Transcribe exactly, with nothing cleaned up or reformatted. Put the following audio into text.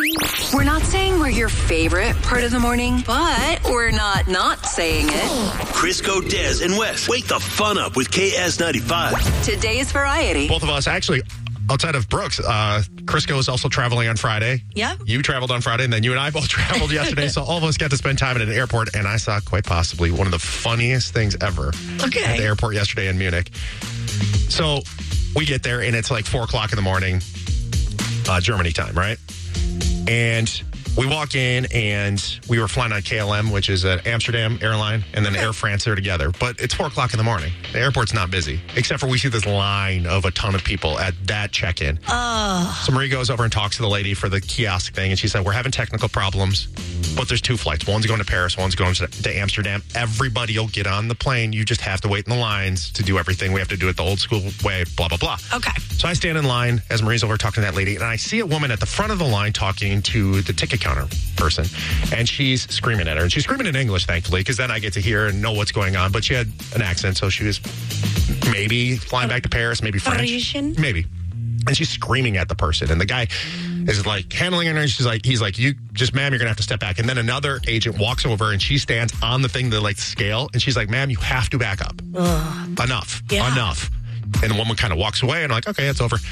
We're not saying we're your favorite part of the morning, but we're not not saying it. Crisco, Des, and Wes. Wake the fun up with K S ninety-five. Today's variety. Both of us, actually, outside of Brooks, uh, Crisco is also traveling on Friday. Yeah. You traveled on Friday, and then you and I both traveled yesterday. So all of us got to spend time at an airport, and I saw quite possibly one of the funniest things ever Okay. at the airport yesterday in Munich. So we get there, and it's like four o'clock in the morning, uh, Germany time, right? And we walk in, and we were flying on K L M, which is an Amsterdam airline, and then Air France are together. But it's four o'clock in the morning. The airport's not busy, except for we see this line of a ton of people at that check-in. Oh. So Marie goes over and talks to the lady for the kiosk thing, and she said, we're having technical problems, but there's two flights. One's going to Paris, one's going to, to Amsterdam. Everybody will get on the plane. You just have to wait in the lines to do everything. We have to do it the old school way, blah, blah, blah. Okay. So I stand in line as Marie's over talking to that lady, and I see a woman at the front of the line talking to the ticket counter person, and she's screaming at her. And she's screaming in English, thankfully, because then I get to hear and know what's going on. But she had an accent, so she was maybe flying back to Paris, maybe French. Parisian? Maybe. And she's screaming at the person, and the guy is like handling her, and she's like, he's like, you just, ma'am, you're gonna have to step back. And then another agent walks over, and she stands on the thing, the like scale, and she's like, ma'am, you have to back up. Ugh. Enough. Yeah. Enough. And the woman kind of walks away, and I'm like, okay, it's over.